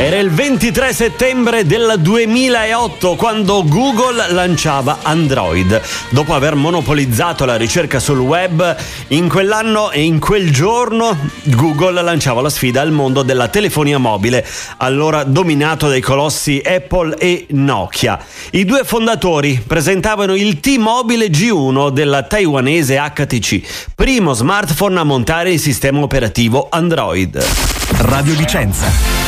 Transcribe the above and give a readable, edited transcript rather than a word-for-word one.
Era il 23 settembre del 2008 quando Google lanciava Android. Dopo aver monopolizzato la ricerca sul web, in quell'anno e in quel giorno Google lanciava la sfida al mondo della telefonia mobile, allora dominato dai colossi Apple e Nokia. I due fondatori presentavano il T-Mobile G1 della taiwanese HTC, primo smartphone a montare il sistema operativo Android. Radio Vicenza.